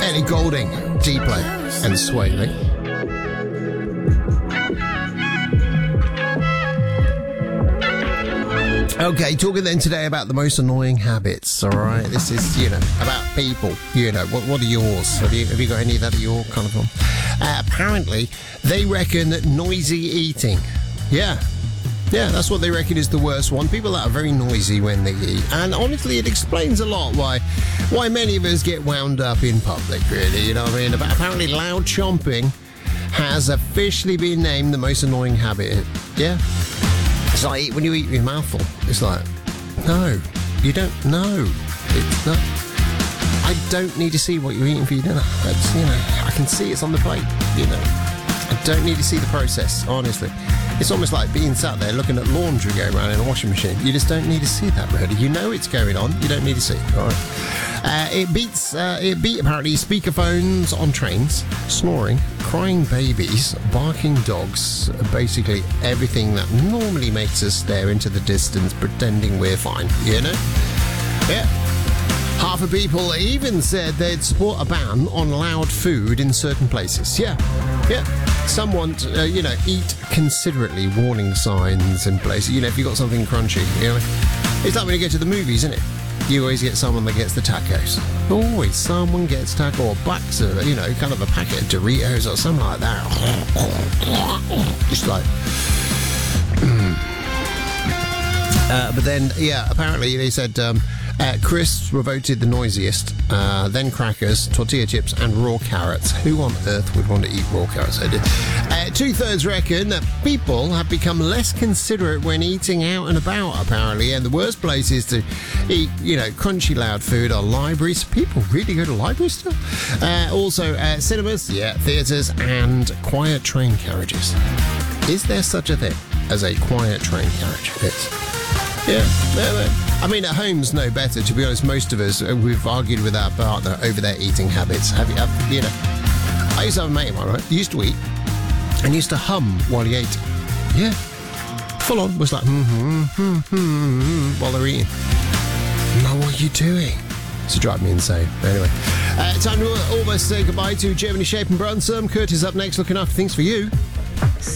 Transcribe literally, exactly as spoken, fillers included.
Ellie Goulding, Dplay, and Swaley. Okay, talking then today about the most annoying habits, all right? This is, you know, about people, you know. What what are yours? Have you, have you got any that are your kind of one? Uh, apparently, they reckon that noisy eating. Yeah. Yeah, that's what they reckon is the worst one. People that are very noisy when they eat. And honestly, it explains a lot why why many of us get wound up in public, really. You know what I mean? But apparently, loud chomping has officially been named the most annoying habit. Yeah. It's like when you eat with your mouth full. It's like, no, you don't know. It's not. I don't need to see what you're eating for your dinner. That's, you know, I can see it's on the plate, you know. I don't need to see the process, honestly. It's almost like being sat there looking at laundry going around in a washing machine. You just don't need to see that, really. You know it's going on. You don't need to see. All right. Uh, it beats. Uh, it beat apparently speakerphones on trains, snoring, crying babies, barking dogs. Basically everything that normally makes us stare into the distance, pretending we're fine. You know. Yeah. Half of people even said they'd support a ban on loud food in certain places. Yeah. Yeah. Some want, uh, you know, eat considerately, warning signs in places. You know, if you've got something crunchy, you know. It's like when you go to the movies, isn't it? You always get someone that gets the tacos. Always someone gets taco or bucks of, you know, kind of a packet of Doritos or something like that. Just like... uh, but then, yeah, apparently they said... Um, Uh, crisps were voted the noisiest, uh, then crackers, tortilla chips, and raw carrots. Who on earth would want to eat raw carrots? Uh, two-thirds reckon that people have become less considerate when eating out and about, apparently, and the worst places to eat, you know, crunchy, loud food are libraries. People really go to libraries still? Uh, also, uh, cinemas, yeah, theatres, and quiet train carriages. Is there such a thing as a quiet train carriage? It's... Yeah, I mean, at home's no better. To be honest, most of us, we've argued with our partner over their eating habits. Have you, have, you know, I used to have a mate of mine, right? He used to eat and used to hum while he ate. Yeah, full on. Was like, hmm, hmm, hmm, hmm, while they're eating. No, what are you doing? To drive me insane. Anyway, uh, time to almost say goodbye to Germany Shape and Brunson. Kurt is up next, looking after things for you.